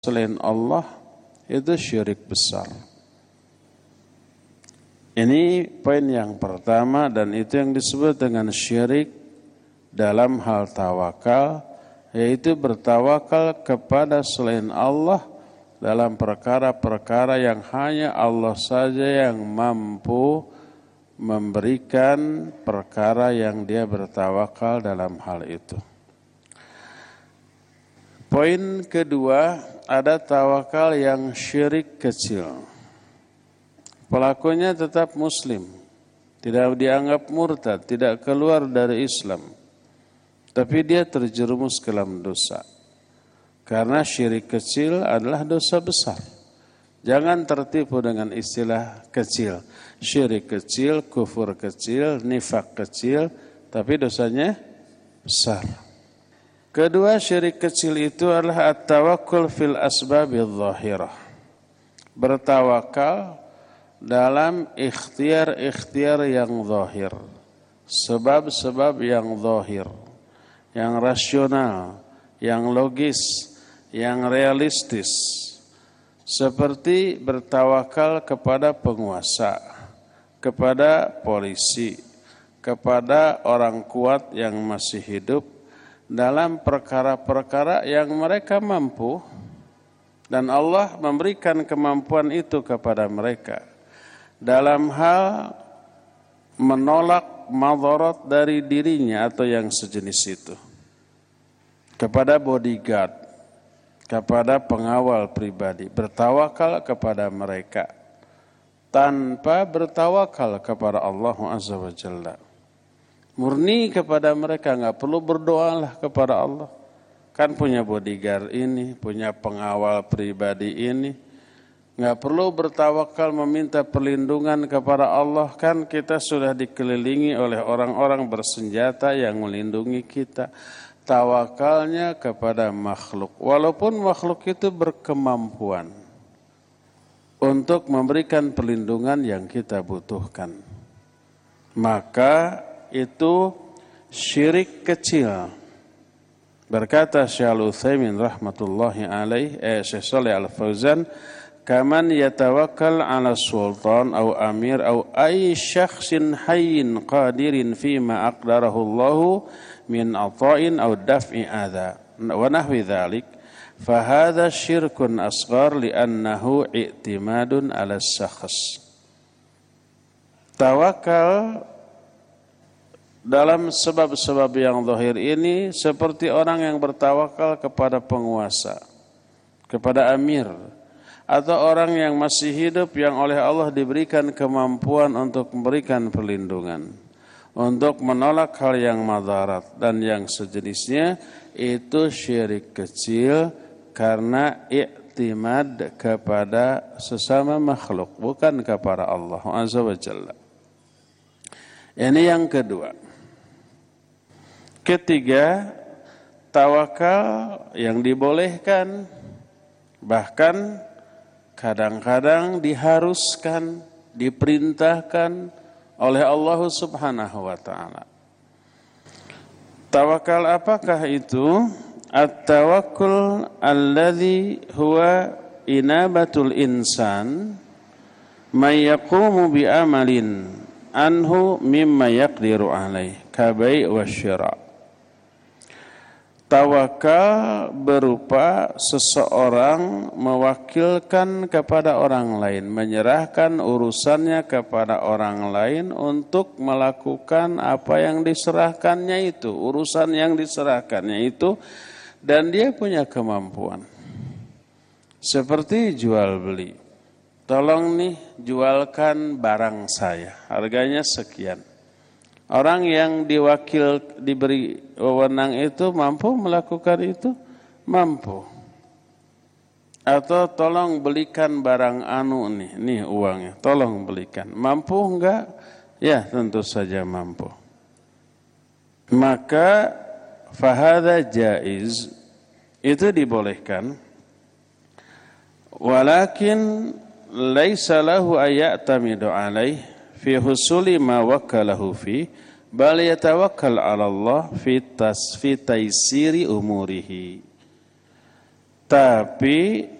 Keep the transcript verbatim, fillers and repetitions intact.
selain Allah itu syirik besar. Ini poin yang pertama dan itu yang disebut dengan syirik dalam hal tawakal, yaitu bertawakal kepada selain Allah dalam perkara-perkara yang hanya Allah saja yang mampu memberikan perkara yang dia bertawakal dalam hal itu. Poin kedua, ada tawakal yang syirik kecil. Pelakunya tetap muslim, tidak dianggap murtad, tidak keluar dari Islam. Tapi dia terjerumus ke dalam dosa. Karena syirik kecil adalah dosa besar. Jangan tertipu dengan istilah kecil. Syirik kecil, kufur kecil, nifak kecil, tapi dosanya besar. Kedua, syirik kecil itu adalah at-tawakkul fil asbabil zahirah. Bertawakal dalam ikhtiar-ikhtiar yang zahir. Sebab-sebab yang zahir, yang rasional, yang logis, yang realistis. Seperti bertawakal kepada penguasa, kepada polisi, kepada orang kuat yang masih hidup dalam perkara-perkara yang mereka mampu dan Allah memberikan kemampuan itu kepada mereka dalam hal menolak madarat dari dirinya atau yang sejenis itu, kepada bodyguard, kepada pengawal pribadi, bertawakal kepada mereka tanpa bertawakal kepada Allah Azza wa Jalla. Murni kepada mereka, enggak perlu berdoalah kepada Allah. Kan punya bodyguard ini, punya pengawal pribadi ini. Enggak perlu bertawakal meminta perlindungan kepada Allah, kan kita sudah dikelilingi oleh orang-orang bersenjata yang melindungi kita. Tawakalnya kepada makhluk, walaupun makhluk itu berkemampuan untuk memberikan perlindungan yang kita butuhkan. Maka itu syirik kecil. Berkata Syekh Al-Utsaimin rahmatullahi alaih, eh Syekh Shalih Al-Fauzan, kaman yatawakkal ala sultan aw amir aw ay syakhsin hayyin qadirin fima aqdarahu Allahu min ata'in aw daf'i adha wa nahwi dhalik fa hadha syirkun asghar li'annahu i'timadun ala syakhs. Tawakal dalam sebab-sebab yang zahir ini seperti orang yang bertawakal kepada penguasa, kepada amir, atau orang yang masih hidup yang oleh Allah diberikan kemampuan untuk memberikan perlindungan, untuk menolak hal yang madarat dan yang sejenisnya. Itu syirik kecil karena i'timad kepada sesama makhluk, bukan kepada Allah Azza wa Jalla. Ini yang kedua. Ketiga, tawakal yang dibolehkan, bahkan kadang-kadang diharuskan, diperintahkan oleh Allah Subhanahu wa taala. Tawakal apakah itu? At-tawakkul alladhi huwa inabatul insan may yaqumu bi amalin anhu mimma yaqdiru alaih kabai wasyira. Tawakal berupa seseorang mewakilkan kepada orang lain, menyerahkan urusannya kepada orang lain untuk melakukan apa yang diserahkannya itu, urusan yang diserahkannya itu, dan dia punya kemampuan. Seperti jual beli. Tolong nih jualkan barang saya, harganya sekian. Orang yang diwakil diberi wewenang itu mampu melakukan itu? Mampu. Atau tolong belikan barang anu nih, nih uangnya, tolong belikan. Mampu enggak? Ya tentu saja mampu. Maka fahadha jaiz, itu dibolehkan. Walakin laisa lahu ayyatamidu alaih fi husuli ma wakalahu fi bal yatawakkal 'ala Allah fi tasfi taysiri umurihi. Tapi